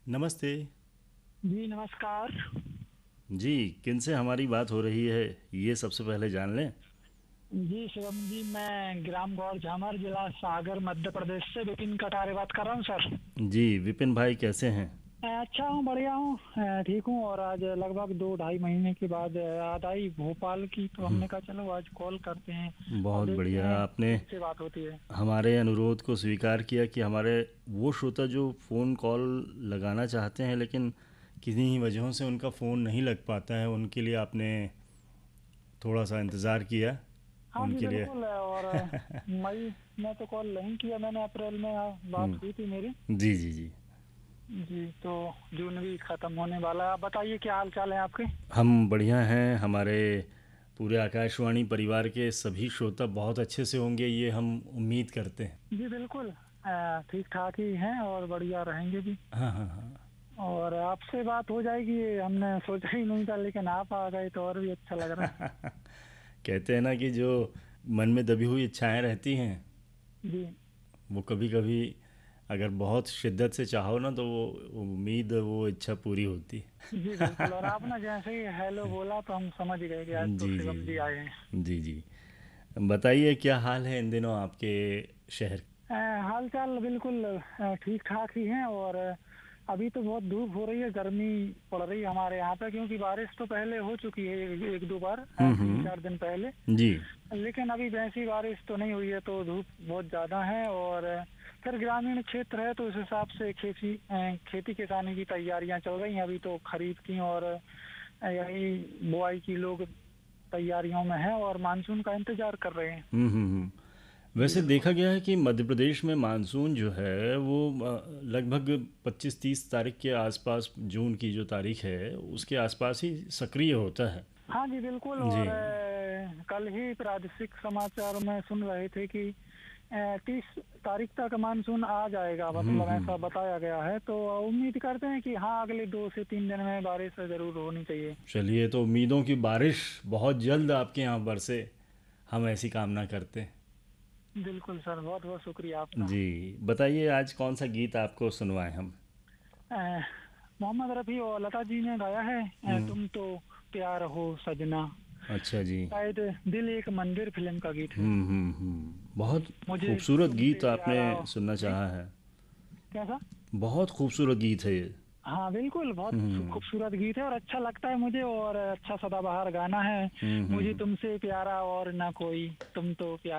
नमस्ते। जी नमस्कार। जी, किनसे हमारी बात हो रही है, ये सबसे पहले जान लें? जी शिवम जी, मैं ग्राम गौर झामर, जिला सागर, मध्य प्रदेश से विपिन कटारे बात कर रहा हूँ सर। जी, विपिन भाई कैसे हैं? अच्छा हूँ, बढ़िया हूँ, ठीक हूँ। और आज लगभग 2 ढाई महीने के बाद याद आई भोपाल की, तो हमने कहा चलो आज कॉल करते हैं और बहुत देखते बढ़िया, हैं आपने किनसे बात होती है। हमारे अनुरोध को स्वीकार किया कि हमारे वो श्रोता जो फ़ोन कॉल लगाना चाहते हैं लेकिन किन्हीं ही वजहों से उनका फ़ोन नहीं लग पाता है, उनके लिए आपने थोड़ा सा इंतज़ार किया, हाँ जी उनके लिए। बिल्कुल। और मई में तो कॉल नहीं किया मैंने, अप्रैल में बात हुँ, हुई थी मेरी। जी, जी, जी। जी तो जून भी खत्म होने वाला है। आप बताइए क्या हाल चाल है आपके। हम बढ़िया हैं, हमारे पूरे आकाशवाणी परिवार के सभी श्रोता बहुत अच्छे से होंगे, ये हम उम्मीद करते हैं। जी बिल्कुल, ठीक ठाक ही हैं और बढ़िया रहेंगे भी। हाँ, हाँ, हाँ। और आपसे बात हो जाएगी ये हमने सोचा ही नहीं था, लेकिन आप आ गए तो और भी अच्छा लग रहा है। कहते हैं ना कि जो मन में दबी हुई इच्छाएं रहती हैं, जी वो कभी कभी अगर बहुत शिद्दत से चाहो ना तो वो उम्मीद वो इच्छा पूरी होती है। जी बिल्कुल। और आपने जैसे ही हेलो बोला तो हम समझ गए कि आज तो जी, जी, शिवम जी आए हैं। जी। जी, जी। बताइए क्या हाल है इन दिनों आपके शहर? हाल चाल बिल्कुल ठीक ठाक ही हैं। और अभी तो बहुत धूप हो रही है, गर्मी पड़ रही है हमारे यहाँ पे, क्योंकि बारिश तो पहले हो चुकी है एक दो बार, तीन हम्म। चार दिन पहले। जी। लेकिन अभी वैसी बारिश तो नहीं हुई है, तो धूप बहुत ज्यादा है। और फिर ग्रामीण क्षेत्र है तो उस हिसाब से खेती किसानी की तैयारियां चल रही हैं। अभी तो खरीफ की और यही बुआई की लोग तैयारियों में है और मानसून का इंतजार कर रहे हैं। जी वैसे बिल्कुल। देखा गया है कि मध्य प्रदेश में मानसून जो है वो लगभग 25-30 तारीख के आसपास, जून की जो तारीख है उसके आसपास ही सक्रिय होता है। हाँ जी बिल्कुल। जी। और कल ही प्रादेशिक समाचार में सुन रहे थे कि 30 तारीख तक मानसून आ जाएगा, मतलब ऐसा हम्म। बताया गया है। तो उम्मीद करते हैं कि हाँ, अगले 2 से 3 दिन में बारिश जरूर होनी चाहिए। चलिए, तो उम्मीदों की बारिश बहुत जल्द आपके यहाँ बरसे, हम ऐसी कामना करते हैं। बिल्कुल सर, बहुत बहुत शुक्रिया आपका। जी। बताइए आज कौन सा गीत आपको सुनवाएं हम? अ, मोहम्मद रफ़ी और लता जी ने गाया है, हम्म। तुम तो प्यार हो सजना। अच्छा जी। शायद दिल एक मंदिर फिल्म का गीत है। जी, बहुत मुझे खूबसूरत तुमसे गीत आपने प्यारा सुनना जी, चाहा है। कैसा। बहुत खूबसूरत गीत है ये। हाँ बिल्कुल, बहुत हम्म। खूबसूरत गीत है और अच्छा लगता है मुझे, और अच्छा सदाबहार गाना है। मुझे हम्म। तुमसे प्यारा और ना कोई, तुम तो प्यार